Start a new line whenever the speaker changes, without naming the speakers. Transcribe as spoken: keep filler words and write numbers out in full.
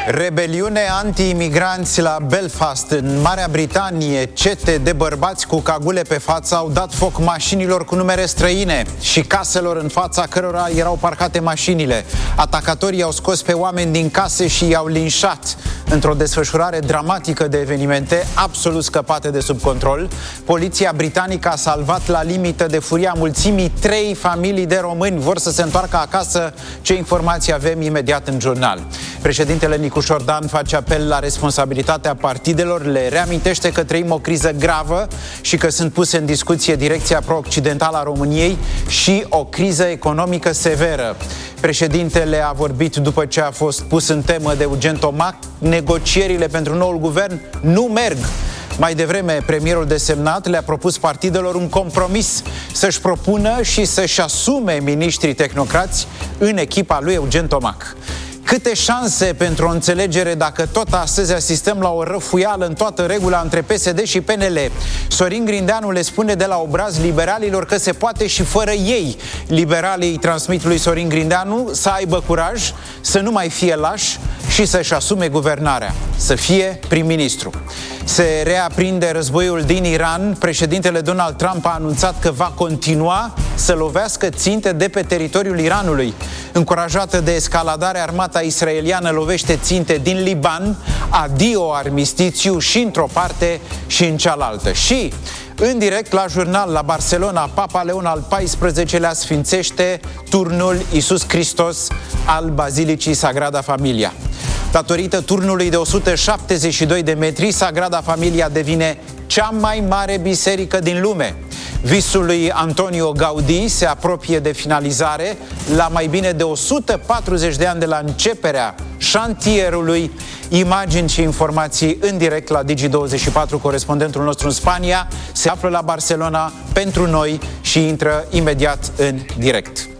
Rebeliune anti-imigranți la Belfast, în Marea Britanie. Cete de bărbați cu cagule pe față au dat foc mașinilor cu numere străine și caselor în fața cărora erau parcate mașinile. Atacatorii au scos pe oameni din case și i-au linșat. Într-o desfășurare dramatică de evenimente absolut scăpate de sub control, poliția britanică a salvat la limită de furia mulțimii trei familii de români. Vor să se întoarcă acasă. Ce informații avem imediat în jurnal. Președintele Nicușor Dan face apel la responsabilitatea partidelor, le reamintește că trăim o criză gravă și că sunt puse în discuție direcția pro-occidentală a României și o criză economică severă. Președintele a vorbit după ce a fost pus în temă de Urgentomac. Negocierile pentru noul guvern nu merg. Mai devreme, premierul desemnat le-a propus partidelor un compromis, să-și propună și să-și asume miniștrii tehnocrați în echipa lui Urgentomac. Câte șanse pentru o înțelegere dacă tot astăzi asistăm la o răfuială în toată regula între P S D și P N L? Sorin Grindeanu le spune de la obraz liberalilor că se poate și fără ei. Liberalii îi transmit lui Sorin Grindeanu să aibă curaj, să nu mai fie lași și să-și asume guvernarea, să fie prim-ministru. Se reaprinde războiul din Iran. Președintele Donald Trump a anunțat că va continua să lovească ținte de pe teritoriul Iranului. Încurajată de escaladare, armata israeliană lovește ținte din Liban, adio armistițiu și într-o parte și în cealaltă. Și în direct la jurnal la Barcelona, Papa Leon al paisprezecelea sfințește turnul Iisus Hristos al Bazilicii Sagrada Familia. Datorită turnului de o sută șaptezeci și doi de metri, Sagrada Familia devine cea mai mare biserică din lume. Visul lui Antonio Gaudí se apropie de finalizare la mai bine de o sută patruzeci de ani de la începerea șantierului. Imagini și informații în direct la Digi douăzeci și patru. Corespondentul nostru în Spania se află la Barcelona pentru noi și intră imediat în direct.